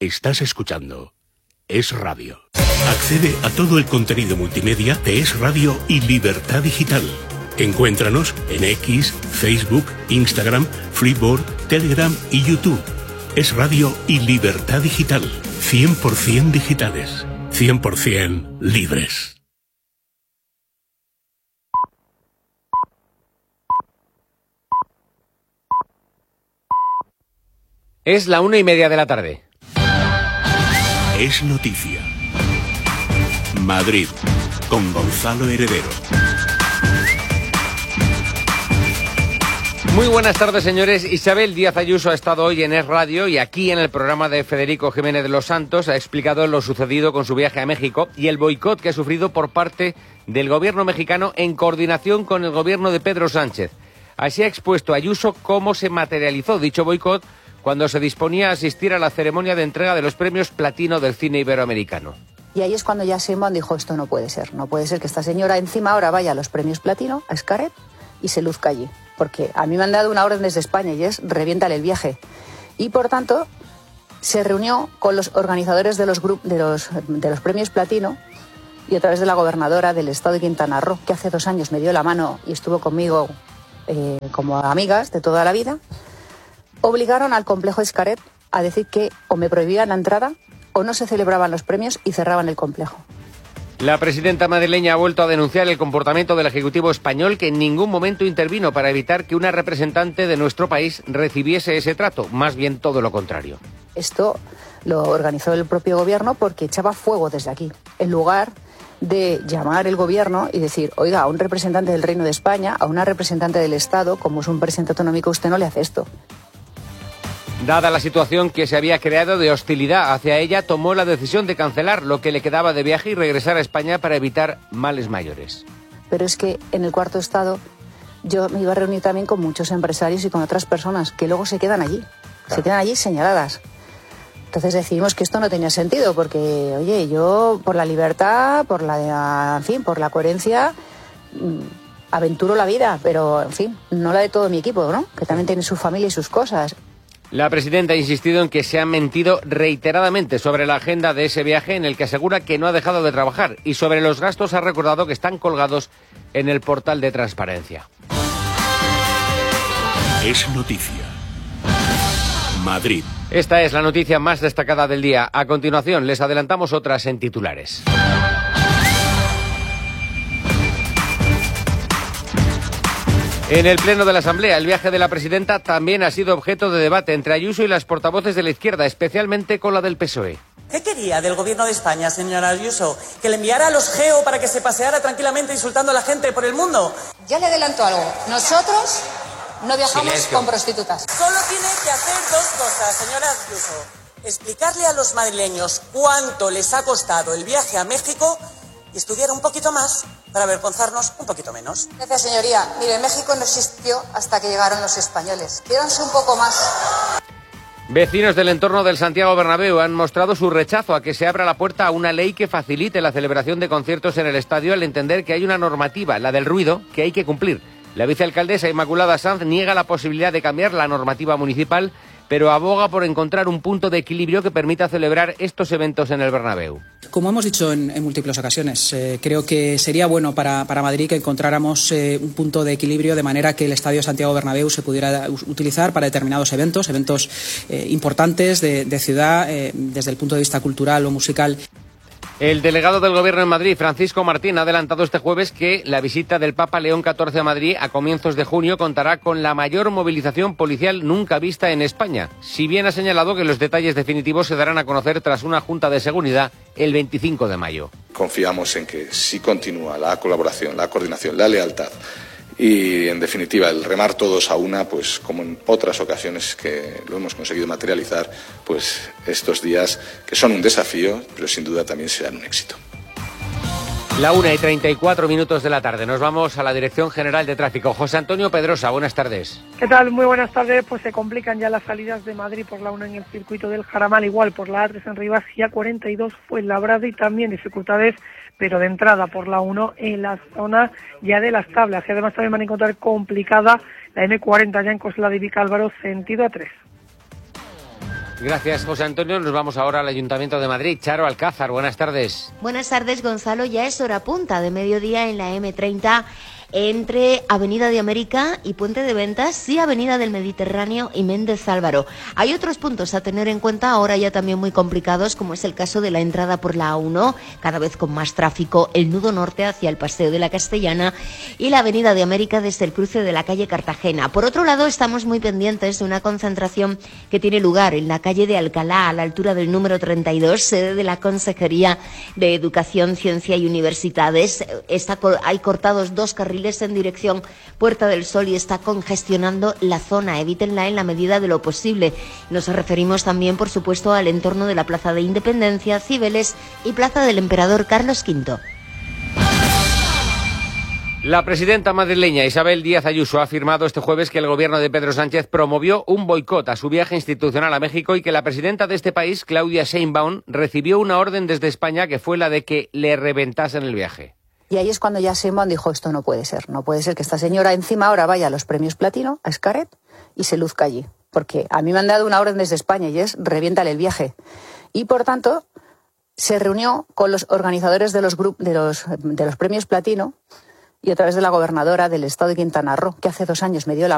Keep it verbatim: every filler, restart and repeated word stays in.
Estás escuchando Es Radio. Accede a todo el contenido multimedia de Es Radio y Libertad Digital. Encuéntranos en X, Facebook, Instagram, Flipboard, Telegram y YouTube. Es Radio y Libertad Digital. cien por ciento digitales. cien por ciento libres. Es la una y media de la tarde. Es noticia. Madrid, con Gonzalo Heredero. Muy buenas tardes, señores. Isabel Díaz Ayuso ha estado hoy en Es Radio y aquí en el programa de Federico Jiménez de los Santos ha explicado lo sucedido con su viaje a México y el boicot que ha sufrido por parte del gobierno mexicano en coordinación con el gobierno de Pedro Sánchez. Así ha expuesto Ayuso cómo se materializó dicho boicot cuando se disponía a asistir a la ceremonia de entrega de los premios Platino del cine iberoamericano. Y ahí es cuando ya Sheinbaum dijo, esto no puede ser, no puede ser que esta señora encima ahora vaya a los premios Platino, a Xcaret, y se luzca allí. Porque a mí me han dado una orden desde España y es reviéntale el viaje. Y por tanto, se reunió con los organizadores de los, grup- de los, de los premios Platino y a través de la gobernadora del estado de Quintana Roo, que hace dos años me dio la mano y estuvo conmigo eh, como amigas de toda la vida, obligaron al complejo Xcaret a decir que o me prohibían la entrada o no se celebraban los premios y cerraban el complejo. La presidenta madrileña ha vuelto a denunciar el comportamiento del Ejecutivo español, que en ningún momento intervino para evitar que una representante de nuestro país recibiese ese trato, más bien todo lo contrario. Esto lo organizó el propio gobierno porque echaba fuego desde aquí, en lugar de llamar el gobierno y decir, oiga, a un representante del Reino de España, a una representante del Estado, como es un presidente autonómico, usted no le hace esto. Dada la situación que se había creado de hostilidad hacia ella, tomó la decisión de cancelar lo que le quedaba de viaje y regresar a España para evitar males mayores. Pero es que en el cuarto estado yo me iba a reunir también con muchos empresarios y con otras personas que luego se quedan allí, claro. Se quedan allí señaladas. Entonces decidimos que esto no tenía sentido porque, oye, yo por la libertad, por la, en fin, por la coherencia, aventuro la vida, pero, en fin, no la de todo mi equipo, ¿no? Que también tiene su familia y sus cosas. La presidenta ha insistido en que se ha mentido reiteradamente sobre la agenda de ese viaje, en el que asegura que no ha dejado de trabajar, y sobre los gastos ha recordado que están colgados en el portal de transparencia. Es noticia. Madrid. Esta es la noticia más destacada del día. A continuación, les adelantamos otras en titulares. En el Pleno de la Asamblea, el viaje de la presidenta también ha sido objeto de debate entre Ayuso y las portavoces de la izquierda, especialmente con la del P S O E. ¿Qué quería del gobierno de España, señora Ayuso? ¿Que le enviara a los Geo para que se paseara tranquilamente insultando a la gente por el mundo? Ya le adelanto algo. Nosotros no viajamos Silencio. con prostitutas. Solo tiene que hacer dos cosas, señora Ayuso. Explicarle a los madrileños cuánto les ha costado el viaje a México y estudiar un poquito más para avergonzarnos un poquito menos. Gracias, señoría. Mire, México no existió hasta que llegaron los españoles. Quédanse un poco más. Vecinos del entorno del Santiago Bernabéu han mostrado su rechazo a que se abra la puerta a una ley que facilite la celebración de conciertos en el estadio, al entender que hay una normativa, la del ruido, que hay que cumplir. La vicealcaldesa Inmaculada Sanz niega la posibilidad de cambiar la normativa municipal, pero aboga por encontrar un punto de equilibrio que permita celebrar estos eventos en el Bernabéu. Como hemos dicho en, en múltiples ocasiones, eh, creo que sería bueno para, para Madrid que encontráramos eh, un punto de equilibrio de manera que el Estadio Santiago Bernabéu se pudiera utilizar para determinados eventos, eventos eh, importantes de, de ciudad, eh, desde el punto de vista cultural o musical. El delegado del Gobierno en Madrid, Francisco Martín, ha adelantado este jueves que la visita del Papa León catorce a Madrid a comienzos de junio contará con la mayor movilización policial nunca vista en España. Si bien ha señalado que los detalles definitivos se darán a conocer tras una junta de seguridad el veinticinco de mayo. Confiamos en que si continúa la colaboración, la coordinación, la lealtad y, en definitiva, el remar todos a una, pues como en otras ocasiones que lo hemos conseguido materializar, pues estos días que son un desafío, pero sin duda también serán un éxito. La una y treinta y cuatro minutos de la tarde. Nos vamos a la Dirección General de Tráfico. José Antonio Pedrosa, buenas tardes. ¿Qué tal? Muy buenas tardes. Pues se complican ya las salidas de Madrid por la una en el circuito del Jaramal, igual por la A tres en Rivas y A cuarenta y dos Fuenlabrada, y también dificultades, pero de entrada por la uno en la zona ya de las Tablas. Y además también van a encontrar complicada la eme cuarenta ya en Coslada y Vicálvaro, sentido A tres. Gracias, José Antonio. Nos vamos ahora al Ayuntamiento de Madrid. Charo Alcázar, buenas tardes. Buenas tardes, Gonzalo. Ya es hora punta de mediodía en la eme treinta entre Avenida de América y Puente de Ventas y Avenida del Mediterráneo y Méndez Álvaro. Hay otros puntos a tener en cuenta ahora ya también muy complicados, como es el caso de la entrada por la A uno, cada vez con más tráfico, el nudo norte hacia el Paseo de la Castellana y la Avenida de América desde el cruce de la calle Cartagena. Por otro lado, estamos muy pendientes de una concentración que tiene lugar en la calle de Alcalá, a la altura del número treinta y dos, sede de la Consejería de Educación, Ciencia y Universidades. Está, hay cortados dos carriles en dirección Puerta del Sol y está congestionando la zona. Evítenla en la medida de lo posible. Nos referimos también, por supuesto, al entorno de la Plaza de Independencia, Cibeles y Plaza del Emperador Carlos quinto. La presidenta madrileña Isabel Díaz Ayuso ha afirmado este jueves que el gobierno de Pedro Sánchez promovió un boicot a su viaje institucional a México y que la presidenta de este país, Claudia Sheinbaum, recibió una orden desde España que fue la de que le reventasen el viaje. Y ahí es cuando ya Sheinbaum dijo, esto no puede ser, no puede ser que esta señora encima ahora vaya a los premios Platino, a Xcaret, y se luzca allí. Porque a mí me han dado una orden desde España y es, reviéntale el viaje. Y por tanto, se reunió con los organizadores de los, grup- de los, de los premios Platino y a través de la gobernadora del estado de Quintana Roo, que hace dos años me dio la